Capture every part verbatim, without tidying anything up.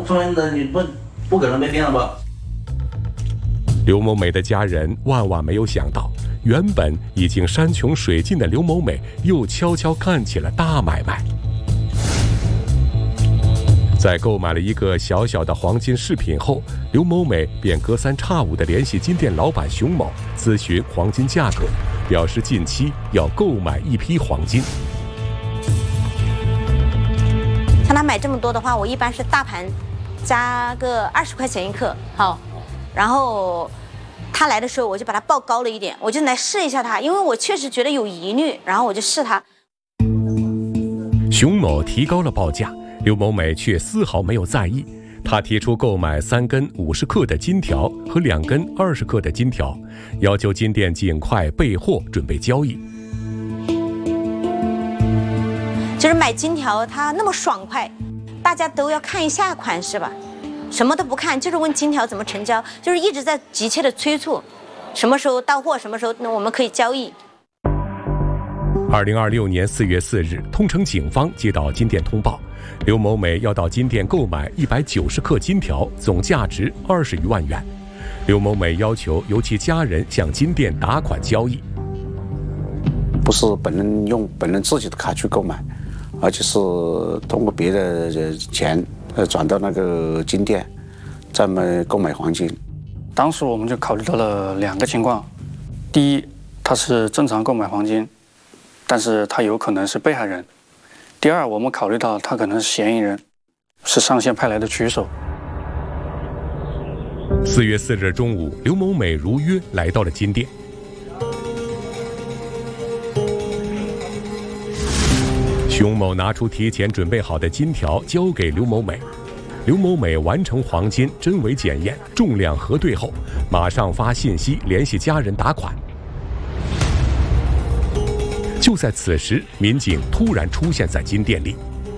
说明的你不不可能被骗了吧？ 刘某美的家人万万没有想到，原本已经山穷水尽的刘某美又悄悄干起了大买卖。在购买了一个小小的黄金饰品后，刘某美便隔三差五地联系金店老板熊某咨询黄金价格，表示近期要购买一批黄金。 像他买这么多的话，我一般是大盘加个二十块钱一克，好。然后他来的时候，我就把它报高了一点，我就来试一下它，因为我确实觉得有疑虑，然后我就试它。 熊某提高了报价，刘某美却丝毫没有在意。他提出购买三根五十克的金条和两根二十克的金条，要求金店尽快备货，准备交易。 就是买金条，它那么爽快，大家都要看一下款式吧。什么都不看，就是问金条怎么成交，就是一直在急切的催促，什么时候到货，什么时候我们可以交易。 二零二六年四月四日，通城警方接到金店通报，刘某美要到金店购买一百九十克金条，总价值二十余万元。刘某美要求由其家人向金店打款交易， 不是本人用本人自己的卡去购买，而且是通过别的钱。呃，转到那个金店，再买购买黄金。 当时我们就考虑到了两个情况：第一，他是正常购买黄金，但是他有可能是被害人；第二，我们考虑到他可能是嫌疑人，是上线派来的狙手。 四月四日中午，刘某美如约来到了金店。熊某拿出提前准备好的金条交给刘某美，刘某美完成黄金真伪检验、重量核对后，马上发信息联系家人打款。就在此时，民警突然出现在金店里。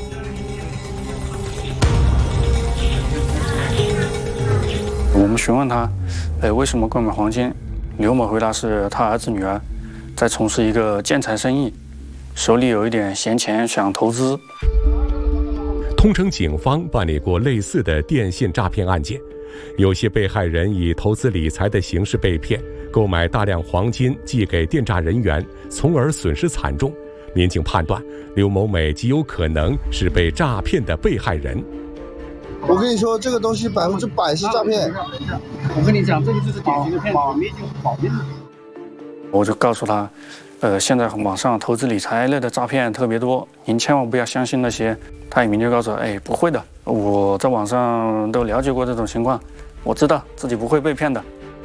我们询问他，呃，为什么购买黄金？刘某回答是他儿子女儿在从事一个建材生意。手里有一点闲钱，想投资。 通城警方办理过类似的电信诈骗案件，有些被害人以投资理财的形式被骗，购买大量黄金寄给电诈人员，从而损失惨重。民警判断，刘某美极有可能是被诈骗的被害人。 我跟你说，这个东西百分之百是诈骗。 我跟你讲，这个就是典型的骗子，保密就是保密。 我就告诉他。呃，现在网上投资理财类的诈骗特别多，您千万不要相信那些。他也明确告诉我，哎，不会的，我在网上都了解过这种情况，我知道自己不会被骗的。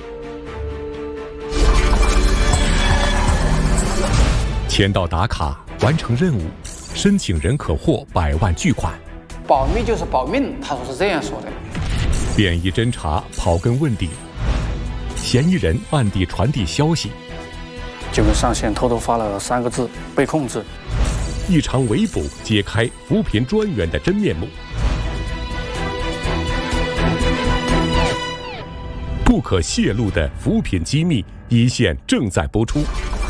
签到打卡，完成任务，申请人可获百万巨款。 保密就是保命，他说是这样说的。 便衣侦查，刨根问底，嫌疑人暗地传递消息。 就跟上线偷偷发了三个字“被控制”。 一场围捕揭开扶贫专员的真面目。不可泄露的扶贫机密，一线正在播出。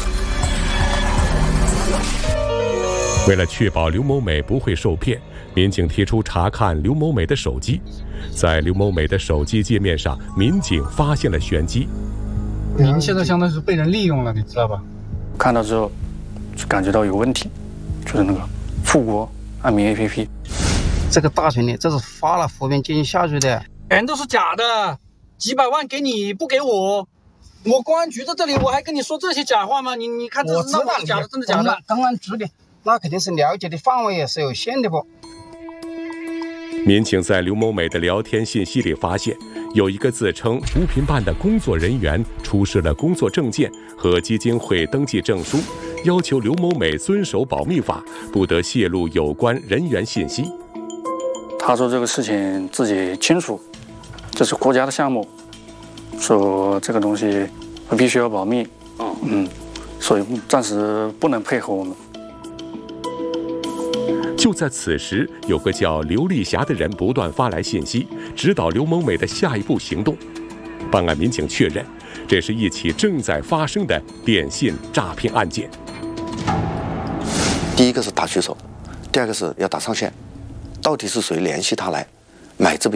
为了确保刘某美不会受骗，民警提出查看刘某美的手机。在刘某美的手机界面上，民警发现了玄机。 您现在相当于是被人利用了，你知道吧？ 看到之后就感觉到有问题，就是那个富国安民 A P P， 这个大群里这是发了扶贫金下去的，全都是假的，几百万给你不给我，我公安局在这里，我还跟你说这些假话吗？你你看这是那么假的，真的假的？公安局的那肯定是了解的范围也是有限的不？ 民警在刘某美的聊天信息里发现，有一个自称扶贫办的工作人员出示了工作证件和基金会登记证书，要求刘某美遵守保密法，不得泄露有关人员信息。 他说这个事情自己清楚，这是国家的项目，说这个东西必须要保密，嗯，所以暂时不能配合我们。 就在此时，有个叫刘丽霞的人不断发来信息，指导刘某美的下一步行动。办案民警确认，这是一起正在发生的电信诈骗案件。 第一个是打狙手，第二个是要打上线，到底是谁联系他来买这笔